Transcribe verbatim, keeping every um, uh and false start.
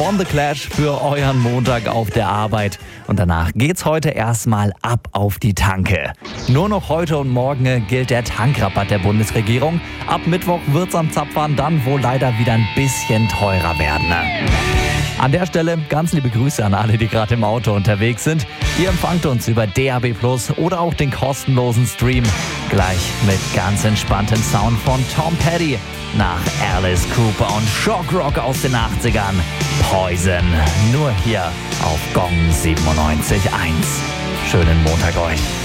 On the Clash für euren Montag auf der Arbeit. Und danach geht's heute erstmal ab auf die Tanke. Nur noch heute und morgen gilt der Tankrabatt der Bundesregierung. Ab Mittwoch wird's am Zapfhahn dann wohl leider wieder ein bisschen teurer werden. An der Stelle ganz liebe Grüße an alle, die gerade im Auto unterwegs sind. Ihr empfangt uns über D A B plus oder auch den kostenlosen Stream. Gleich mit ganz entspanntem Sound von Tom Petty. Nach Alice Cooper und Shock Rock aus den achtzigern. Poison. Nur hier auf Gong siebenundneunzig Komma eins. Schönen Montag euch.